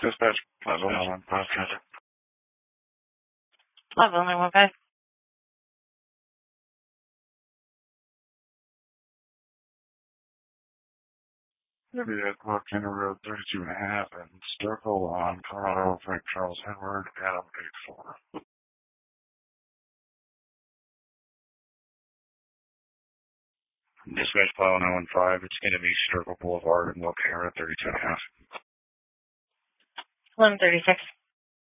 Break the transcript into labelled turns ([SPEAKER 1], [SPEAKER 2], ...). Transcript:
[SPEAKER 1] Dispatch, Plaza 115 traffic.
[SPEAKER 2] Plaza 115.
[SPEAKER 1] Vehicle Kenner Road 32 and a half and circle on Colorado, Frank Charles Edward, Adam 84. Dispatch Plaza 915, it's going to be Circle Boulevard and Will Kenner 32 and a half.
[SPEAKER 2] 1136.